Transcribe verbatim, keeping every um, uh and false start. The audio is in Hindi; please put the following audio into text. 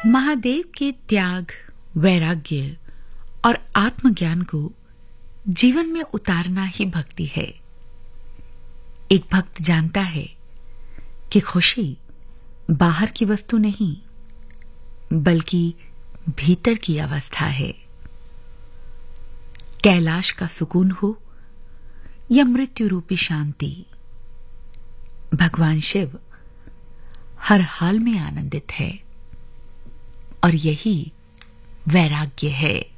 महादेव के त्याग, वैराग्य और आत्मज्ञान को जीवन में उतारना ही भक्ति है। एक भक्त जानता है कि खुशी बाहर की वस्तु नहीं, बल्कि भीतर की अवस्था है। कैलाश का सुकून हो या मृत्यु रूपी शांति, भगवान शिव हर हाल में आनंदित है और यही वैराग्य है।